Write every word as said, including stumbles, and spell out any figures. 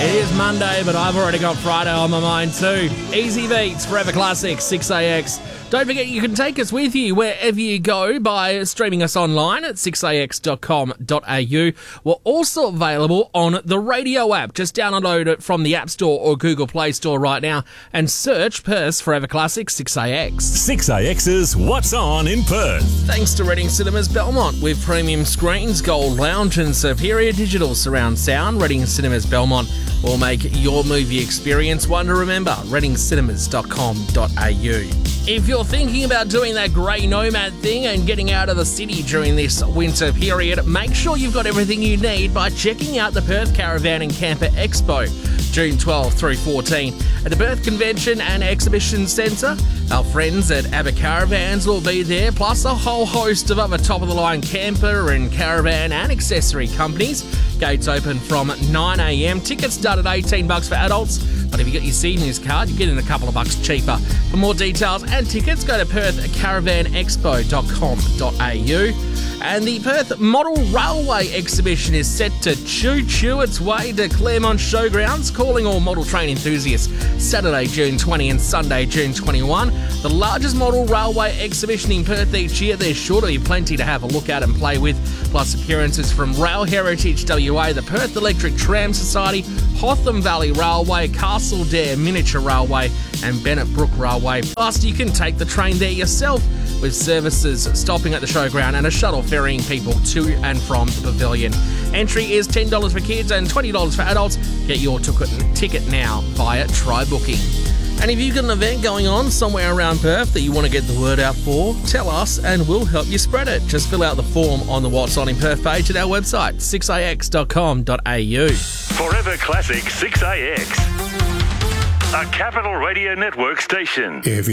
It is Monday, but I've already got Friday on my mind too. Easy Beats, Forever Classic, six A X. Don't forget you can take us with you wherever you go by streaming us online at six a x dot com dot a u. We're also available on the radio app. Just download it from the App Store or Google Play Store right now and search Perth's Forever Classic six A X. six A X's What's On in Perth. Thanks to Reading Cinemas Belmont with premium screens, gold lounge and superior digital surround sound. Reading Cinemas Belmont will make your movie experience one to remember. reading cinemas dot com dot a u. If you're thinking about doing that grey nomad thing and getting out of the city during this winter period, make sure you've got everything you need by checking out the Perth Caravan and Camper Expo, June twelfth through fourteenth at the Perth Convention and Exhibition Centre. Our friends at ABBA Caravans will be there, plus a whole host of other top-of-the-line camper and caravan and accessory companies. Gates open from nine a m. Tickets start at eighteen bucks for adults, but if you get your seniors card, you get in a couple of bucks cheaper. For more details and tickets, go to perth caravan expo dot com dot a u. And the Perth Model Railway exhibition is set to choo-choo its way to Claremont Showgrounds, calling all model train enthusiasts. Saturday, June twentieth and Sunday, June twenty-first. The largest model railway exhibition in Perth each year. There's sure to be plenty to have a look at and play with, plus appearances from Rail Heritage W A, the Perth Electric Tram Society, Hotham Valley Railway, Castle Dare Miniature Railway and Bennett Brook Railway. Plus, you can take the train there yourself, with services stopping at the showground and a shuttle ferrying people to and from the pavilion. Entry is ten dollars for kids and twenty dollars for adults. Get your ticket now via Try Booking. And if you've got an event going on somewhere around Perth that you want to get the word out for, tell us and we'll help you spread it. Just fill out the form on the What's On in Perth page at our website, six a x dot com dot a u. Forever Classic six A X. A Capital Radio Network station. If